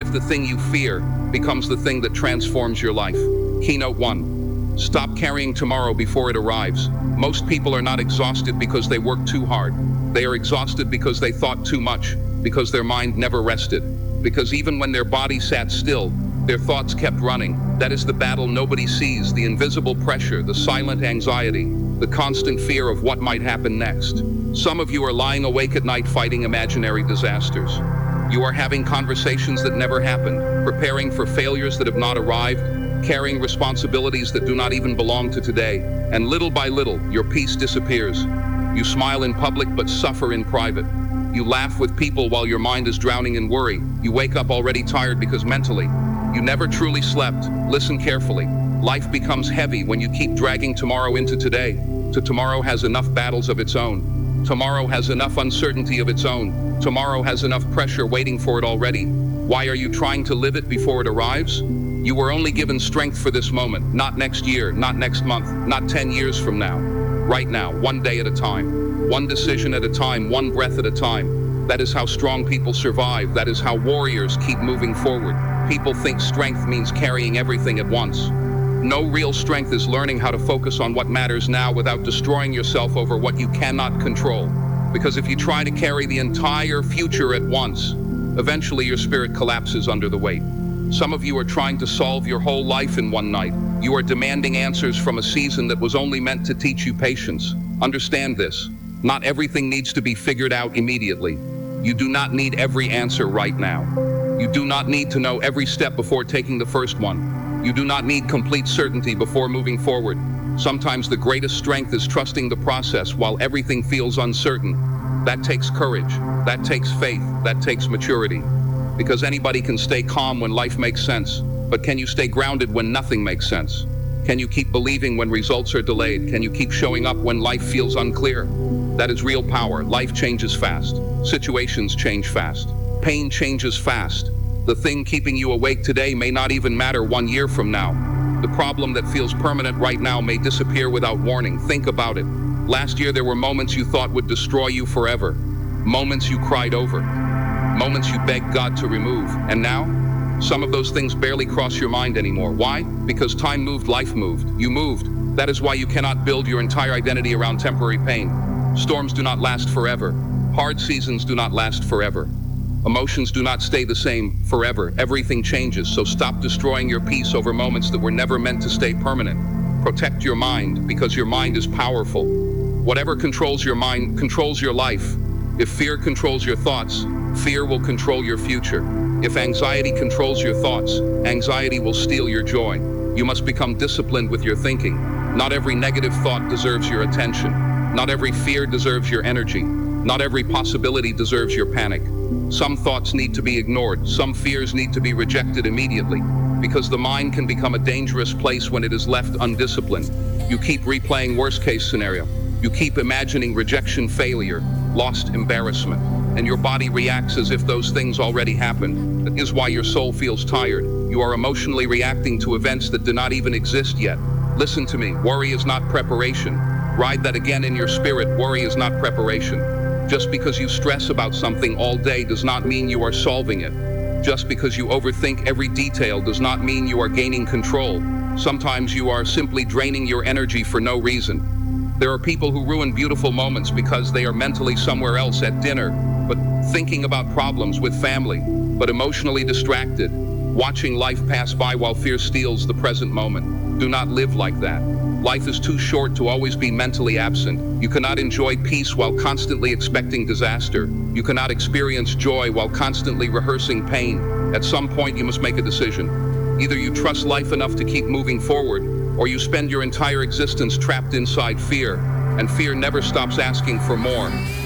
if the thing you fear becomes the thing that transforms your life? Keynote 1. Stop carrying tomorrow before it arrives. Most people are not exhausted because they work too hard. They are exhausted because they thought too much, because their mind never rested, because even when their body sat still, their thoughts kept running. That is the battle nobody sees, the invisible pressure, the silent anxiety, the constant fear of what might happen next. Some of you are lying awake at night fighting imaginary disasters. You are having conversations that never happened, preparing for failures that have not arrived, carrying responsibilities that do not even belong to today, and little by little, your peace disappears. You smile in public but suffer in private. You laugh with people while your mind is drowning in worry. You wake up already tired because mentally, you never truly slept. Listen carefully. Life becomes heavy when you keep dragging tomorrow into today. Tomorrow has enough battles of its own. Tomorrow has enough uncertainty of its own. Tomorrow has enough pressure waiting for it already. Why are you trying to live it before it arrives? You were only given strength for this moment, not next year, not next month, not 10 years from now. Right now, one day at a time, one decision at a time, one breath at a time. That is how strong people survive. That is how warriors keep moving forward. People think strength means carrying everything at once. No real strength is learning how to focus on what matters now without destroying yourself over what you cannot control. Because if you try to carry the entire future at once, eventually your spirit collapses under the weight. Some of you are trying to solve your whole life in one night. You are demanding answers from a season that was only meant to teach you patience. Understand this. Not everything needs to be figured out immediately. You do not need every answer right now. You do not need to know every step before taking the first one. You do not need complete certainty before moving forward. Sometimes the greatest strength is trusting the process while everything feels uncertain. That takes courage. That takes faith. That takes maturity. Because anybody can stay calm when life makes sense, but can you stay grounded when nothing makes sense? Can you keep believing when results are delayed? Can you keep showing up when life feels unclear? That is real power. Life changes fast. Situations change fast. Pain changes fast. The thing keeping you awake today may not even matter 1 year from now. The problem that feels permanent right now may disappear without warning. Think about it. Last year there were moments you thought would destroy you forever. Moments you cried over. Moments you begged God to remove. And now, some of those things barely cross your mind anymore. Why? Because time moved, life moved. You moved. That is why you cannot build your entire identity around temporary pain. Storms do not last forever. Hard seasons do not last forever. Emotions do not stay the same forever. Everything changes, so stop destroying your peace over moments that were never meant to stay permanent. Protect your mind, because your mind is powerful. Whatever controls your mind controls your life. If fear controls your thoughts, fear will control your future. If anxiety controls your thoughts, anxiety will steal your joy. You must become disciplined with your thinking. Not every negative thought deserves your attention. Not every fear deserves your energy. Not every possibility deserves your panic. Some thoughts need to be ignored. Some fears need to be rejected immediately. Because the mind can become a dangerous place when it is left undisciplined. You keep replaying worst-case scenario. You keep imagining rejection, failure, lost, embarrassment. And your body reacts as if those things already happened. That is why your soul feels tired. You are emotionally reacting to events that do not even exist yet. Listen to me. Worry is not preparation. Ride that again in your spirit. Worry is not preparation. Just because you stress about something all day does not mean you are solving it. Just because you overthink every detail does not mean you are gaining control. Sometimes you are simply draining your energy for no reason. There are people who ruin beautiful moments because they are mentally somewhere else at dinner, but thinking about problems with family, but emotionally distracted, watching life pass by while fear steals the present moment. Do not live like that. Life is too short to always be mentally absent. You cannot enjoy peace while constantly expecting disaster. You cannot experience joy while constantly rehearsing pain. At some point, you must make a decision. Either you trust life enough to keep moving forward, or you spend your entire existence trapped inside fear, and fear never stops asking for more.